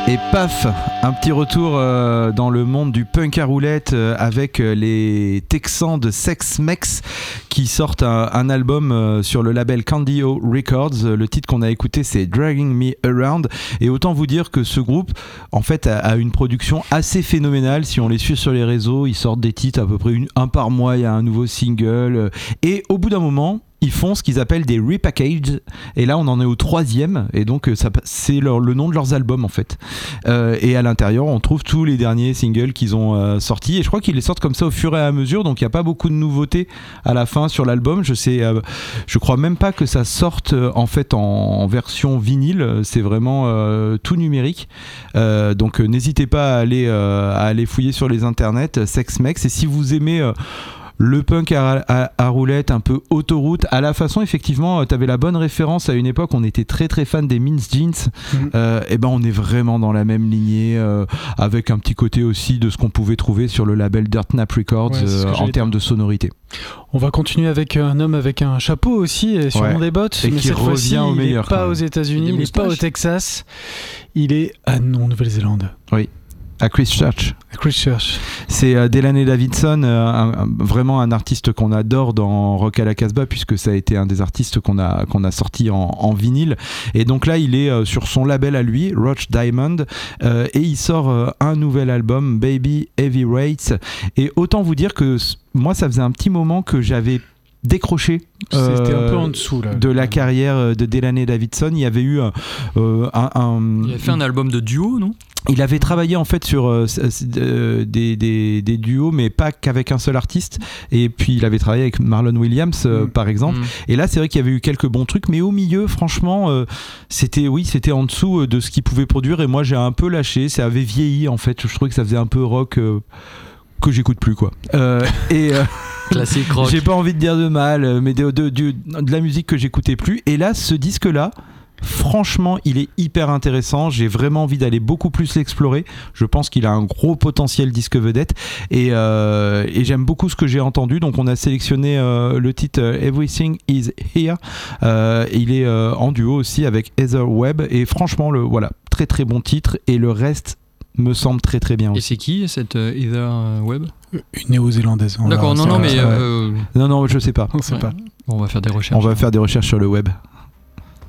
Et paf, un petit retour dans le monde du punk à roulette avec les Texans de Sex Mex qui sortent un album sur le label Candio Records. Le titre qu'on a écouté, c'est Dragging Me Around. Et autant vous dire que ce groupe, en fait, a une production assez phénoménale. Si on les suit sur les réseaux, ils sortent des titres à peu près un par mois. Il y a un nouveau single. Et au bout d'un moment, ils font ce qu'ils appellent des repackages, et là on en est au 3e, et donc c'est le nom de leurs albums en fait. Et à l'intérieur on trouve tous les derniers singles qu'ils ont sortis, et je crois qu'ils les sortent comme ça au fur et à mesure, donc il n'y a pas beaucoup de nouveautés à la fin sur l'album. Je crois même pas que ça sorte en fait en version vinyle, c'est vraiment tout numérique. Donc n'hésitez pas à aller fouiller sur les internets, Sex Mex, et si vous aimez le punk à roulette, un peu autoroute, à la façon, effectivement, tu avais la bonne référence à une époque, on était très très fan des Mince Jeans, et ben on est vraiment dans la même lignée, avec un petit côté aussi de ce qu'on pouvait trouver sur le label Dirt Nap Records, en termes de sonorité. On va continuer avec un homme avec un chapeau aussi, et sûrement des bottes, et mais qui cette fois-ci, au meilleur, il n'est pas aux États-Unis, il n'est pas au Texas, il est à Nouvelle-Zélande. Oui. À Christchurch. C'est Delaney Davidson, vraiment un artiste qu'on adore dans Rock à la Casbah, puisque ça a été un des artistes qu'on a sorti en vinyle. Et donc là, il est sur son label à lui, Roach Diamond, et il sort un nouvel album, Baby Heavy Rates. Et autant vous dire que moi, ça faisait un petit moment que j'avais décroché c'était un peu en dessous là, de la carrière de Delaney Davidson. Il y avait eu il avait fait un album de duo, non ? Il avait travaillé en fait sur des duos, mais pas qu'avec un seul artiste. Et puis il avait travaillé avec Marlon Williams, par exemple. Et là, c'est vrai qu'il y avait eu quelques bons trucs, mais au milieu, franchement, c'était en dessous de ce qu'il pouvait produire. Et moi, j'ai un peu lâché. Ça avait vieilli en fait. Je trouvais que ça faisait un peu rock que j'écoute plus, quoi. Classique rock. J'ai pas envie de dire de mal, mais de la musique que j'écoutais plus. Et là, ce disque-là, franchement, il est hyper intéressant. J'ai vraiment envie d'aller beaucoup plus l'explorer. Je pense qu'il a un gros potentiel disque vedette, et j'aime beaucoup ce que j'ai entendu. Donc, on a sélectionné le titre Everything Is Here. Il est en duo aussi avec Heather Webb, et franchement, voilà, très très bon titre. Et le reste me semble très très bien aussi. Et c'est qui cette Heather Webb ? Une néo-zélandaise. D'accord, non, mais non, je sais pas. On sait pas. Bon, on va faire des recherches. On va faire des recherches sur le web.